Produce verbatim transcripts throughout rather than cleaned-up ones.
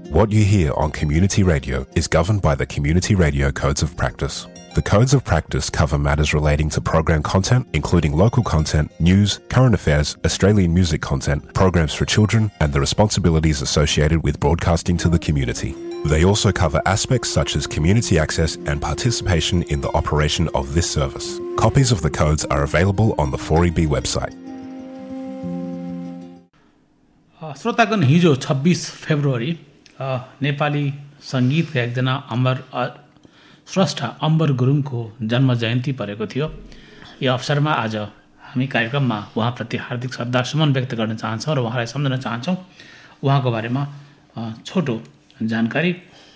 What you hear on community radio is governed by the Community Radio Codes of Practice. The Codes of Practice cover matters relating to program content, including local content, news, current affairs, Australian music content, programs for children, and the responsibilities associated with broadcasting to the community. They also cover aspects such as community access and participation in the operation of this service. Copies of the codes are available on the four E B website. श्रोतागण, हिजो छब्बीस February Nepali सङ्गीतका एकजना अमर स्रष्टा अम्बर गुरुङको जन्म जयन्ती परेको थियो। यो अवसरमा आज हामी कार्यक्रममा उहाँप्रति हार्दिक श्रद्धासुमन व्यक्त गर्न चाहन्छौँ र उहाँलाई सम्झन चाहन्छौँ। उहाँको बारेमा छोटो जानकारी।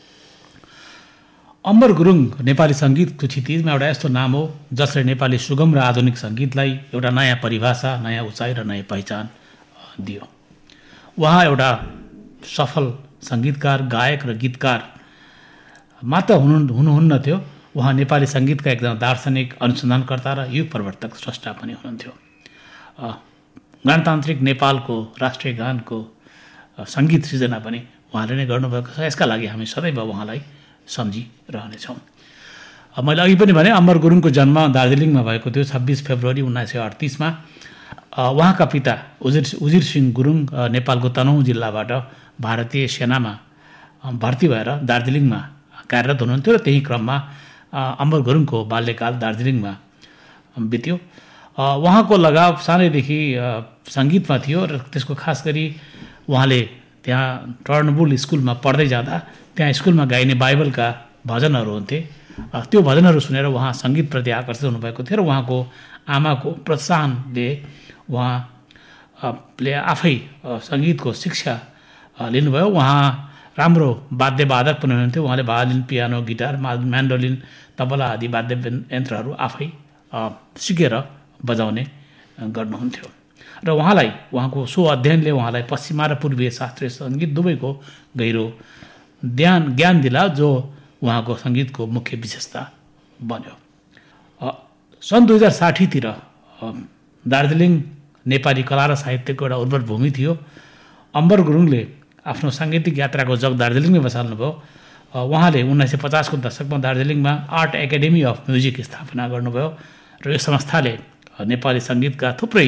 अम्बर गुरुङ नेपाली सङ्गीतको क्षितिजमा एउटा यस्तो नाम हो जसले नेपाली सुगम र आधुनिक सङ्गीतलाई एउटा नयाँ परिभाषा, नयाँ उचाइ र नयाँ पहिचान दियो। उहाँ एउटा सफल सङ्गीतकार, गायक र गीतकार मात्र हुनु हुनुहुन्न थियो, उहाँ नेपाली सङ्गीतका एकजना दार्शनिक, अनुसन्धानकर्ता र युग प्रवर्तक स्रष्टा पनि हुनुहुन्थ्यो। गणतान्त्रिक नेपालको राष्ट्रिय गानको सङ्गीत सृजना पनि उहाँले नै गर्नुभएको छ। यसका लागि हामी सदैव उहाँलाई सम्झिरहनेछौँ। मैले अघि पनि भने अम्बर गुरुङको जन्म दार्जिलिङमा भएको थियो छब्बिस फेब्रुअरी उन्नाइस सय अडतिसमा। उहाँका पिता उजिर उजिर सिंह गुरुङ नेपालको तनहुँ जिल्लाबाट भारतीय सेनामा भर्ती भएर दार्जिलिङमा कार्यरत हुनुहुन्थ्यो र त्यही क्रममा अम्बर गुरुङको बाल्यकाल दार्जिलिङमा बित्यो। उहाँको लगाव सानैदेखि सङ्गीतमा थियो र त्यसको खास गरी उहाँले त्यहाँ टर्नबुल स्कुलमा पढ्दै जाँदा त्यहाँ स्कुलमा गाइने बाइबलका भजनहरू हुन्थे। त्यो भजनहरू सुनेर उहाँ सङ्गीतप्रति आकर्षित हुनुभएको थियो र उहाँको आमाको प्रोत्साहनले उहाँले आफै सङ्गीतको शिक्षा लिनुभयो। उहाँ राम्रो वाद्यवादक पनि हुनुहुन्थ्यो। उहाँले violin, piano, guitar, mandolin, tabla आदि वाद्य यन्त्रहरू आफै सिकेर बजाउने गर्नुहुन्थ्यो र उहाँलाई उहाँको सो अध्ययनले उहाँलाई पश्चिमा र पूर्वीय शास्त्रीय सङ्गीत दुवैको गहिरो ज्ञान ज्ञान दिला, जो उहाँको सङ्गीतको मुख्य विशेषता बन्यो। सन् दुई हजार साठीतिर दार्जिलिङ नेपाली कला र साहित्यको एउटा उर्वर भूमि थियो। अम्बर गुरुङले आफ्नो साङ्गीतिक यात्राको जग दार्जिलिङमै बसाल्नुभयो। उहाँले उन्नाइस सय पचासको दशकमा दार्जिलिङमा आर्ट एकाडेमी अफ म्युजिक स्थापना गर्नुभयो र यो संस्थाले नेपाली सङ्गीतका थुप्रै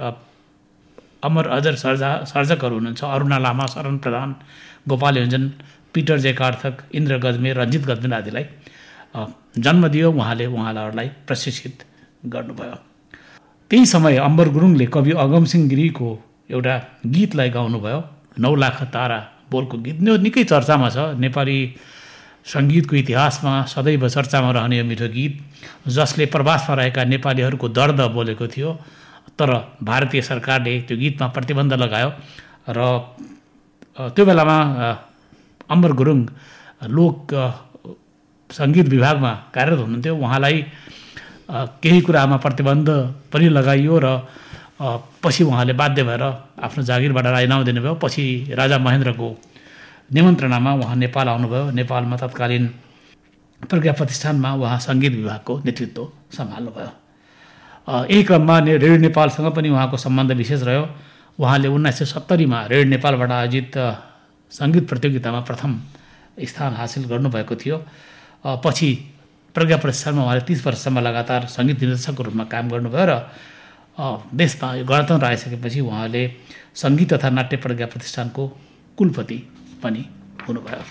अमर अजर सर्जा सर्जकहरू हुनुहुन्छ। अरुणा लामा, शरण प्रधान, गोपाल योञ्जन, पिटर जे कार्थक, इन्द्र गजमेर, रञ्जित गजमेर आदिलाई जन्म दियो। उहाँले उहाँहरूलाई प्रशिक्षित गर्नुभयो। त्यही समय अम्बर गुरुङले कवि अगमसिंह गिरीको एउटा गीतलाई गाउनुभयो, नौ लाख तारा बोलको गीत। यो निकै चर्चामा छ। नेपाली सङ्गीतको इतिहासमा सदैव चर्चामा रहने यो मिठो गीत जसले प्रवासमा रहेका नेपालीहरूको दर्द बोलेको थियो, तर भारतीय सरकारले त्यो गीतमा प्रतिबन्ध लगायो र त्यो बेलामा अम्बर गुरुङ लोक सङ्गीत विभागमा कार्यरत हुनुहुन्थ्यो। उहाँलाई केही कुरामा प्रतिबन्ध पनि लगाइयो र पछि उहाँले बाध्य भएर आफ्नो जागिरबाट राजीनामा दिनुभयो। पछि राजा महेन्द्रको निमन्त्रणामा उहाँ नेपाल आउनुभयो। नेपालमा तत्कालीन प्रज्ञा प्रतिष्ठानमा उहाँ सङ्गीत विभागको नेतृत्व सम्हाल्नुभयो। यही क्रममा रेडियो नेपालसँग पनि उहाँको सम्बन्ध विशेष रह्यो। उहाँले उन्नाइस सय सत्तरीमा रेडियो नेपालबाट आयोजित सङ्गीत प्रतियोगितामा प्रथम स्थान हासिल गर्नुभएको थियो। पछि प्रज्ञा प्रतिष्ठानमा उहाँले तिस वर्षसम्म लगातार सङ्गीत निर्देशकको रूपमा काम गर्नुभयो र देशमा गणतन्त्र आइसकेपछि उहाँले सङ्गीत तथा नाट्य प्रज्ञा प्रतिष्ठानको कुलपति पनि हुनुभयो।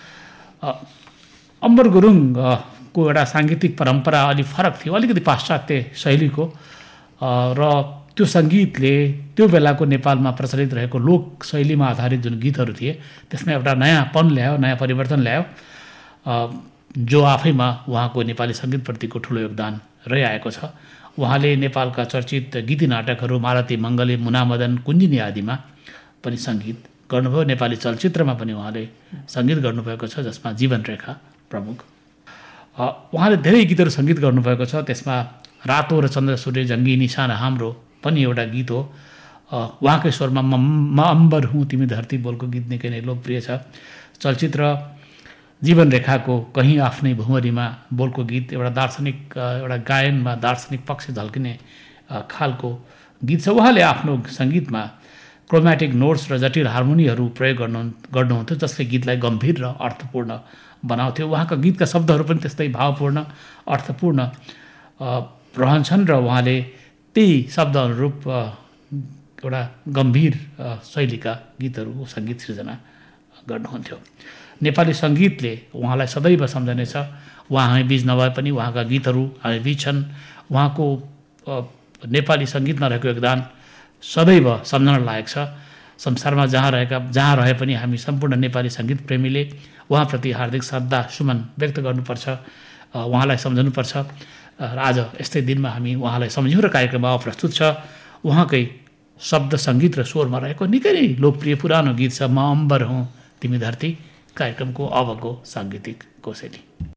अम्बर गुरुङको एउटा साङ्गीतिक परम्परा अलि फरक थियो, अलिकति पाश्चात्य शैलीको, र त्यो सङ्गीतले त्यो बेलाको नेपालमा प्रचलित रहेको लोक शैलीमा आधारित जुन गीतहरू थिए त्यसमा एउटा नयाँपन ल्यायो, नयाँ परिवर्तन ल्यायो, जो आफैमा उहाँको नेपाली सङ्गीतप्रतिको ठुलो योगदान रहिआएको छ। उहाँले नेपालका चर्चित गीती नाटकहरू मालती मङ्गले, मुनामदन, कुञ्जिनी आदिमा पनि सङ्गीत गर्नुभयो। नेपाली चलचित्रमा पनि उहाँले सङ्गीत गर्नुभएको छ, जसमा जीवन रेखा प्रमुख। उहाँले धेरै गीतहरू सङ्गीत गर्नुभएको छ। त्यसमा रातो र चन्द्र सूर्य जङ्गी निशान हाम्रो पनि एउटा गीत हो। उहाँकै स्वरमा म अम्बर हुँ तिमी धरती बोलको गीत निकै नै लोकप्रिय छ। चलचित्र जीवन रेखाको कहीँ आफ्नै भुमरीमा बोलको गीत एउटा दार्शनिक एउटा गायनमा दार्शनिक पक्ष झल्किने खालको गीत छ। उहाँले आफ्नो सङ्गीतमा क्रोमेटिक नोट्स र जटिल हार्मोनीहरू प्रयोग गर्नु गर्नुहुन्थ्यो जसले गीतलाई गम्भीर र अर्थपूर्ण बनाउँथ्यो। उहाँका गीतका शब्दहरू पनि त्यस्तै भावपूर्ण अर्थपूर्ण रहन्छन् र उहाँले त्यही शब्द अनुरूप एउटा गम्भीर शैलीका गीतहरू सङ्गीत सृजना गर्नुहुन्थ्यो। नेपाली सङ्गीतले उहाँलाई सदैव सम्झनेछ। उहाँ हामी बीच नभए पनि उहाँका गीतहरू हामी बीच छन्। उहाँको नेपाली सङ्गीतमा रहेको योगदान सदैव सम्झन लायक छ। संसारमा जहाँ रहेका जहाँ रहे पनि हामी सम्पूर्ण नेपाली सङ्गीत प्रेमीले उहाँप्रति हार्दिक श्रद्धा सुमन व्यक्त गर्नुपर्छ, उहाँलाई सम्झनुपर्छ। र आज यस्तै दिनमा हामी उहाँलाई सम्झ्यौँ र कार्यक्रममा प्रस्तुत छ उहाँकै शब्द सङ्गीत र स्वरमा रहेको निकै नै लोकप्रिय पुरानो गीत छ म अम्बर हुँ तिमी धरती, कार्यक्रमको अबको साङ्गीतिक कोसेली।